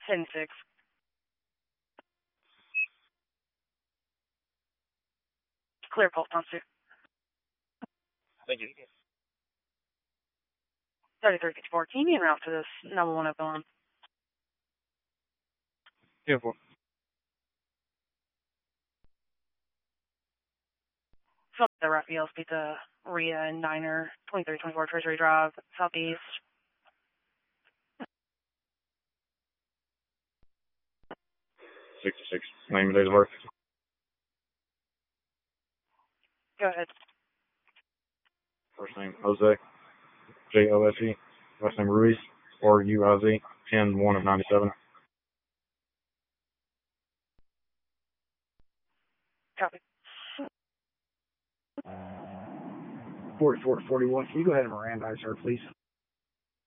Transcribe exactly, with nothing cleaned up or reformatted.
ten six. Clear Pulse Monster. Thank you. thirty-three fifty-four. Can you be en route to this number one open line? Yeah, four. From the Raphael, speak to Rhea and Niner, twenty-three twenty-four Treasury Drive, Southeast. sixty-six. Name and date of birth. Go ahead. First name Jose, J O S E. Last name Ruiz, or U I Z, ten one of ninety-seven. Copy. forty-four forty-one. Can you go ahead and Mirandize her, please?